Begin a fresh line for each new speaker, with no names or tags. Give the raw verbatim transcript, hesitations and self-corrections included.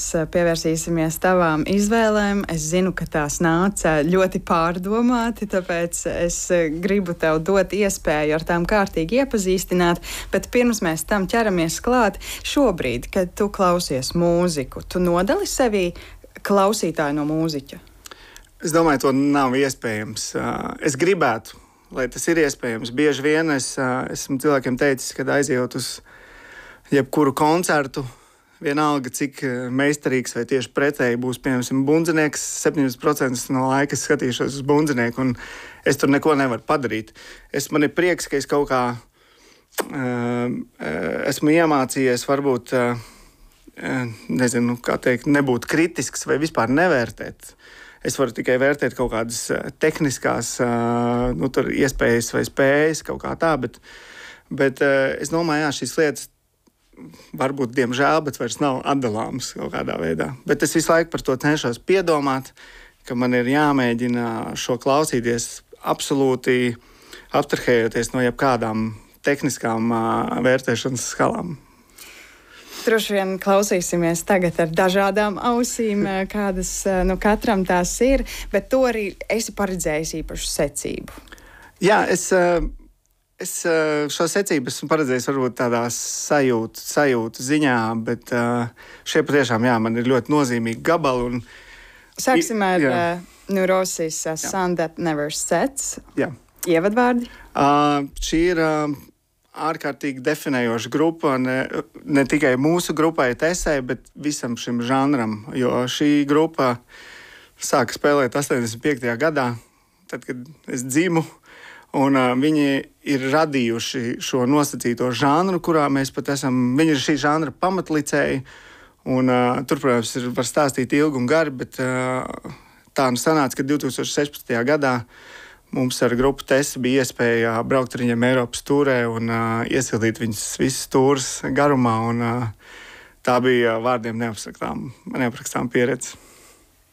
pievērsīsimies tavām izvēlēm. Es zinu, ka tās nāca ļoti pārdomāti, tāpēc es gribu tev dot iespēju ar tām kārtīgi iepazīstināt, bet pirms mēs tam ķeramies klāt, šobrīd, kad tu klausies mūziku, tu nodali sevī klausītāju no mūziķa?
Es domāju, to nav iespējams. Es gribētu, lai tas ir iespējams. Bieži vien es esmu cilvēkiem teicis, kad aizejot uz jebkuru koncertu, vienalga, cik meistarīgs vai tieši pretēji būs, piemēram, bundzinieks, septiņdesmit procenti no laika skatīšos uz bundzinieku, un es tur neko nevaru padarīt. Es, man ir prieks, ka es kaut kā uh, esmu iemācījies varbūt, uh, nezinu, kā teikt, nebūt kritisks vai vispār nevērtēt. Es varu tikai vērtēt kaut kādas tehniskās nu, iespējas vai spējas, kaut kā tā, bet, bet es domāju, jā, šīs lietas varbūt, diemžēl, bet vairs nav atdalāmas kaut kādā veidā. Bet es visu laiku par to cenšos piedomāt, ka man ir jāmēģina šo klausīties absolūti abstrahējoties no jebkādām tehniskām vērtēšanas skalām.
Droši vien klausīsimies tagad ar dažādām ausīm, kādas nu, katram tās ir, bet to arī esi paredzējis īpašu secību.
Jā, es, es šo secību esmu paredzējis varbūt tādā sajūtu, sajūtu ziņā, bet šie patiešām, jā, man ir ļoti nozīmīgi gabali. Un...
Sāksim ar uh, Neurosis, uh, Sun That Never Sets.
Jā.
Ievadvārdi?
Uh, šī ir... Uh, ārkārtīgi definējoša grupa, ne, ne tikai mūsu grupai Tesai, bet visam šim žanram, jo šī grupa sāka spēlēt astoņdesmit piektajā gadā, tad, kad es dzimu, un uh, viņi ir radījuši šo nosacīto žanru, kurā mēs pat esam, viņi ir šī žanra pamatlicēji, un uh, tur, protams, ir, var stāstīt ilgi un gari, bet uh, tā nu sanāca, ka divtūkstoš sešpadsmitajā gadā mums ar grupu Tesa bija iespēja braukt ar viņiem Eiropas tūrē un uh, iesildīt viņus visus tūrus garumā. Un, uh, tā bija vārdiem neaprakstām, neaprakstām pieredze.